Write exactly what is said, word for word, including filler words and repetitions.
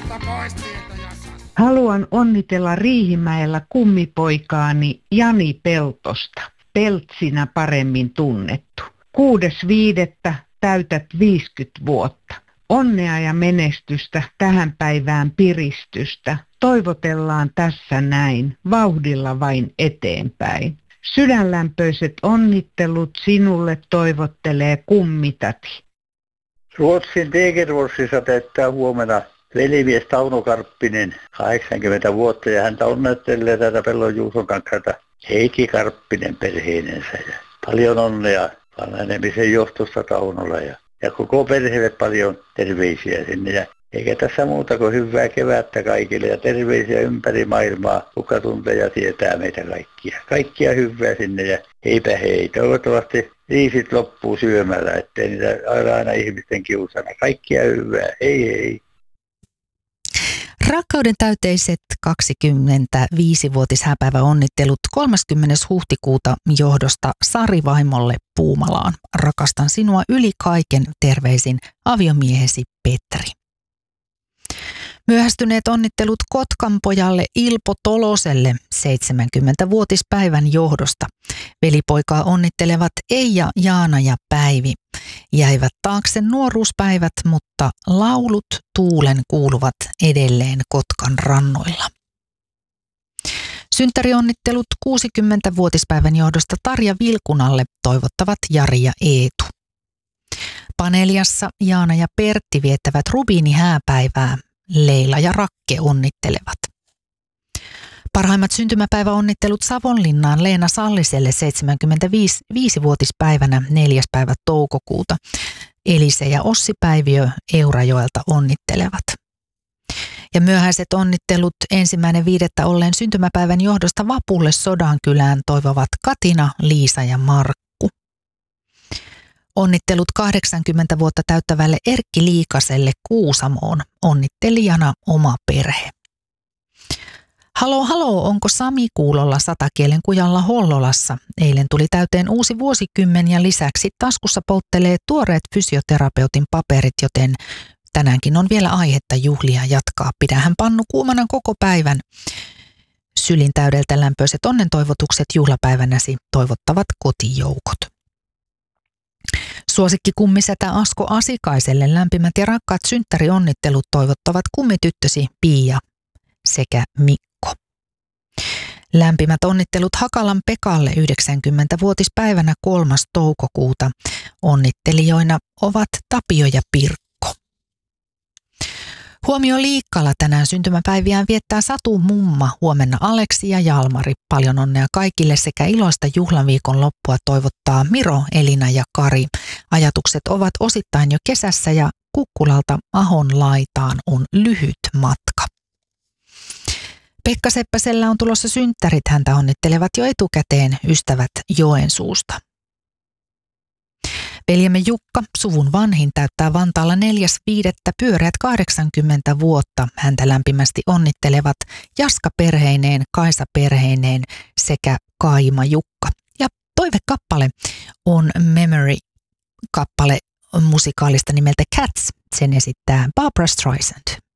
Haluan onnitella Riihimäellä kummipoikaani Jani Peltosta, Peltsinä paremmin tunnettu. Kuudes viidettä täytät viisikymmentä vuotta. Onnea ja menestystä tähän päivään piristystä. Toivotellaan tässä näin, vauhdilla vain eteenpäin. Sydänlämpöiset onnittelut sinulle toivottelee kummitati. Ruotsin Degerforsissa täyttää huomenna velimies Tauno Karppinen, kahdeksankymmentä vuotta, ja häntä onnettelee tätä Pellon Juuson kanssa Heikki Karppinen perheenensä. Ja paljon onnea vanhenemisen johtosta Taunolla ja, ja koko perheelle paljon terveisiä sinne. Ja eikä tässä muuta kuin hyvää kevättä kaikille ja terveisiä ympäri maailmaa, kuka tuntee ja tietää meitä kaikkia. Kaikkia hyvää sinne ja heipä hei. Toivottavasti riisit loppuu syömällä, ettei niitä aina, aina ihmisten kiusana. Kaikkia hyvää. Hei hei. Rakkauden täyteiset kaksikymmentäviisivuotishääpäivä onnittelut kolmaskymmenes huhtikuuta johdosta Sari vaimolle Puumalaan. Rakastan sinua yli kaiken, terveisin aviomiehesi Petri. Myöhästyneet onnittelut Kotkan pojalle Ilpo Toloselle seitsemänkymmentävuotispäivän johdosta. Velipoikaa onnittelevat Eija, Jaana ja Päivi. Jäivät taakse nuoruuspäivät, mutta laulut tuulen kuuluvat edelleen Kotkan rannoilla. Synttärionnittelut kuusikymmentävuotispäivän johdosta Tarja Vilkunalle toivottavat Jari ja Eetu. Paneeliassa Jaana ja Pertti viettävät rubiinihääpäivää. Leila ja Rakke onnittelevat. Parhaimmat syntymäpäiväonnittelut Savonlinnaan Leena Salliselle seitsemänkymmentäviisivuotispäivänä neljäs päivä toukokuuta. Elise ja Ossi Päiviö Eurajoelta onnittelevat. Ja myöhäiset onnittelut ensimmäinen viidettä olleen syntymäpäivän johdosta Vapulle Sodankylään toivovat Katina, Liisa ja Markku. Onnittelut kahdeksankymmentä vuotta täyttävälle Erkki Liikaselle Kuusamoon, onnittelijana oma perhe. Halo halo, onko Sami kuulolla Satakielen kujalla Hollolassa? Eilen tuli täyteen uusi vuosikymmen ja lisäksi taskussa polttelee tuoreet fysioterapeutin paperit, joten tänäänkin on vielä aihetta juhlia jatkaa. Pidähän pannu kuumana koko päivän. Sylin täydeltä lämpöiset onnentoivotukset juhlapäivänäsi toivottavat kotijoukot. Suosikki kummisetä Asko Asikaiselle lämpimät ja rakkaat synttärionnittelut toivottavat kummityttösi Pia sekä Mikko. Lämpimät onnittelut Hakalan Pekalle yhdeksänkymmentävuotispäivänä kolmas toukokuuta. Onnittelijoina ovat Tapio ja Pirkko. Huomio Liikkala tänään syntymäpäiviään viettää Satu Mumma, huomenna Aleksi ja Jalmari. Paljon onnea kaikille sekä iloista juhlaviikon loppua toivottaa Miro, Elina ja Kari. Ajatukset ovat osittain jo kesässä ja Kukkulalta Ahon laitaan on lyhyt matka. Pekka Seppäsellä on tulossa synttärit, häntä onnittelevat jo etukäteen ystävät Joensuusta. Veljemme Jukka, suvun vanhin, täyttää Vantaalla neljäs viidettä pyöreät kahdeksankymmentä vuotta. Häntä lämpimästi onnittelevat Jaska perheineen, Kaisa perheineen sekä Kaima Jukka. Ja toivekappale on Memory-kappale musikaalista nimeltä Cats. Sen esittää Barbra Streisand.